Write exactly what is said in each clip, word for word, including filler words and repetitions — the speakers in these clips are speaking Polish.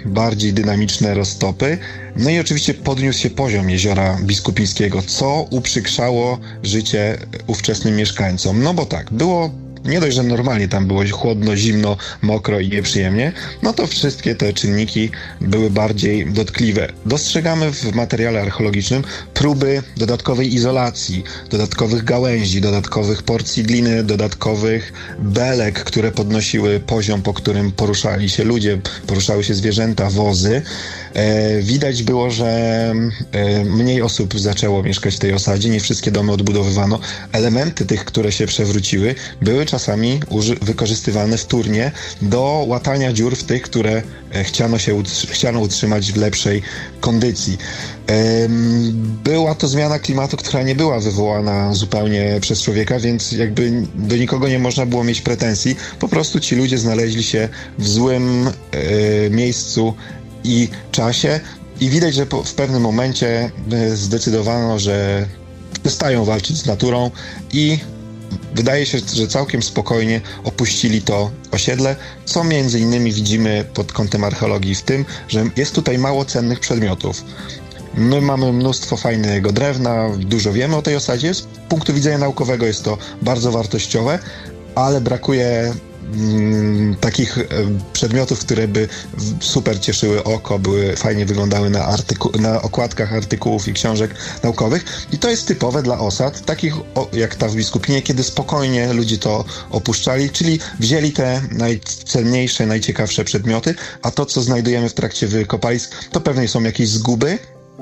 bardziej dynamiczne roztopy. No i oczywiście podniósł się poziom Jeziora Biskupińskiego, co uprzykrzało życie ówczesnym mieszkańcom. No bo tak, było nie dość, że normalnie tam było chłodno, zimno, mokro i nieprzyjemnie, no to wszystkie te czynniki były bardziej dotkliwe. Dostrzegamy w materiale archeologicznym próby dodatkowej izolacji, dodatkowych gałęzi, dodatkowych porcji gliny, dodatkowych belek, które podnosiły poziom, po którym poruszali się ludzie, poruszały się zwierzęta, wozy. E, widać było, że e, mniej osób zaczęło mieszkać w tej osadzie, nie wszystkie domy odbudowywano. Elementy tych, które się przewróciły, były czasami uży- wykorzystywane wtórnie do łatania dziur w tych, które e, chciano się utr- chciano utrzymać w lepszej kondycji. E, była to zmiana klimatu, która nie była wywołana zupełnie przez człowieka, więc jakby do nikogo nie można było mieć pretensji. Po prostu ci ludzie znaleźli się w złym e, miejscu i czasie i widać, że po, w pewnym momencie zdecydowano, że przestają walczyć z naturą i wydaje się, że całkiem spokojnie opuścili to osiedle, co między innymi widzimy pod kątem archeologii w tym, że jest tutaj mało cennych przedmiotów. My mamy mnóstwo fajnego drewna, dużo wiemy o tej osadzie. Z punktu widzenia naukowego jest to bardzo wartościowe, ale brakuje Mm, takich e, przedmiotów, które by super cieszyły oko, były fajnie wyglądały na, artyku- na okładkach artykułów i książek naukowych. I to jest typowe dla osad, takich o, jak ta w Biskupinie, kiedy spokojnie ludzie to opuszczali, czyli wzięli te najcenniejsze, najciekawsze przedmioty, a to, co znajdujemy w trakcie wykopalisk, to pewnie są jakieś zguby,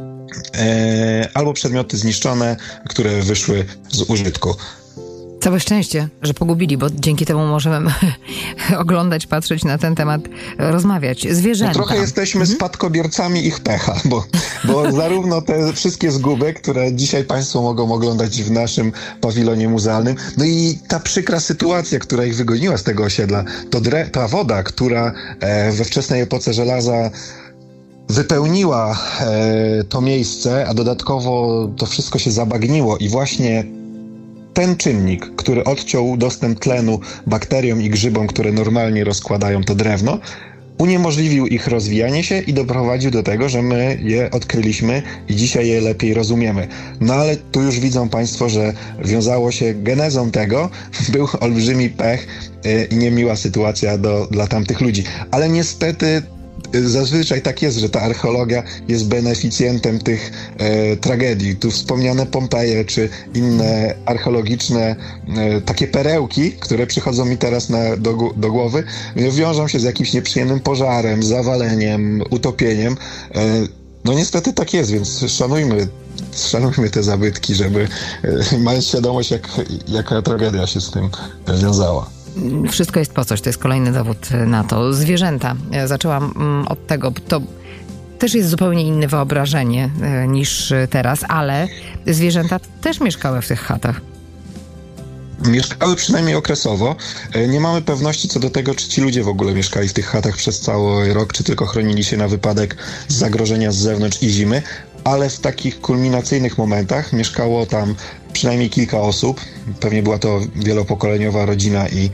e, albo przedmioty zniszczone, które wyszły z użytku. Całe szczęście, że pogubili, bo dzięki temu możemy oglądać, patrzeć na ten temat, rozmawiać. Zwierzęta. No trochę jesteśmy mhm. spadkobiercami ich pecha, bo, bo zarówno te wszystkie zguby, które dzisiaj Państwo mogą oglądać w naszym pawilonie muzealnym, no i ta przykra sytuacja, która ich wygoniła z tego osiedla, to dre- ta woda, która e, we wczesnej epoce żelaza wypełniła e, to miejsce, a dodatkowo to wszystko się zabagniło i właśnie ten czynnik, który odciął dostęp tlenu bakteriom i grzybom, które normalnie rozkładają to drewno, uniemożliwił ich rozwijanie się i doprowadził do tego, że my je odkryliśmy i dzisiaj je lepiej rozumiemy. No ale tu już widzą Państwo, że wiązało się genezą tego, był olbrzymi pech i niemiła sytuacja do, dla tamtych ludzi. Ale niestety zazwyczaj tak jest, że ta archeologia jest beneficjentem tych e, tragedii. Tu wspomniane Pompeje, czy inne archeologiczne e, takie perełki, które przychodzą mi teraz na, do, do głowy, wiążą się z jakimś nieprzyjemnym pożarem, zawaleniem, utopieniem. E, no niestety tak jest, więc szanujmy, szanujmy te zabytki, żeby e, mając świadomość, jak, jaka tragedia się z tym wiązała. Wszystko jest po coś, to jest kolejny dowód na to. Zwierzęta. Zaczęłam od tego, to też jest zupełnie inne wyobrażenie niż teraz, ale zwierzęta też mieszkały w tych chatach. Mieszkały przynajmniej okresowo. Nie mamy pewności co do tego, czy ci ludzie w ogóle mieszkali w tych chatach przez cały rok, czy tylko chronili się na wypadek zagrożenia z zewnątrz i zimy, ale w takich kulminacyjnych momentach mieszkało tam przynajmniej kilka osób. Pewnie była to wielopokoleniowa rodzina i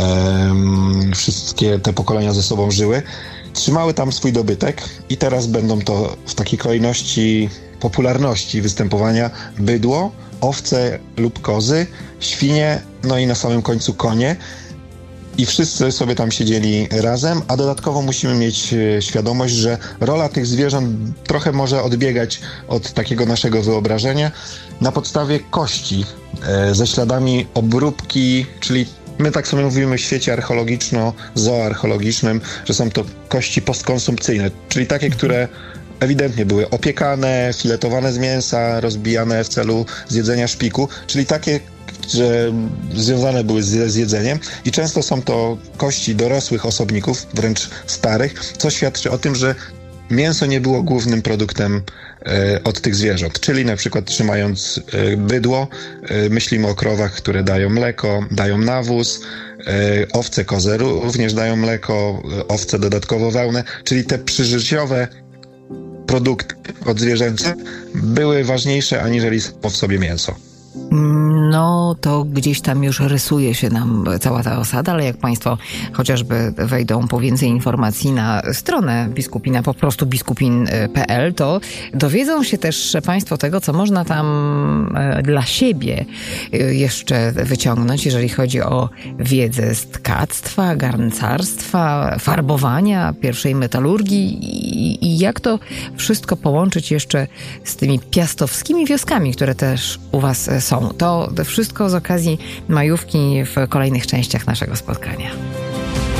em, wszystkie te pokolenia ze sobą żyły. Trzymały tam swój dobytek i teraz będą to w takiej kolejności popularności występowania bydło, owce lub kozy, świnie, no i na samym końcu konie. I wszyscy sobie tam siedzieli razem, a dodatkowo musimy mieć świadomość, że rola tych zwierząt trochę może odbiegać od takiego naszego wyobrażenia na podstawie kości e, ze śladami obróbki, czyli my tak sobie mówimy w świecie archeologiczno-zooarcheologicznym, że są to kości postkonsumpcyjne, czyli takie, które ewidentnie były opiekane, filetowane z mięsa, rozbijane w celu zjedzenia szpiku, czyli takie, że związane były z, z jedzeniem i często są to kości dorosłych osobników, wręcz starych, co świadczy o tym, że mięso nie było głównym produktem e, od tych zwierząt, czyli na przykład trzymając e, bydło, e, myślimy o krowach, które dają mleko, dają nawóz, e, owce, kozy również dają mleko, e, owce dodatkowo wełnę, czyli te przyżyciowe produkty odzwierzęce były ważniejsze aniżeli samo w sobie mięso. No no to gdzieś tam już rysuje się nam cała ta osada, ale jak Państwo chociażby wejdą po więcej informacji na stronę Biskupina, po prostu biskupin kropka p l, to dowiedzą się też Państwo tego, co można tam dla siebie jeszcze wyciągnąć, jeżeli chodzi o wiedzę z tkactwa, garncarstwa, farbowania, pierwszej metalurgii i, i jak to wszystko połączyć jeszcze z tymi piastowskimi wioskami, które też u Was są. To wszystko z okazji majówki w kolejnych częściach naszego spotkania.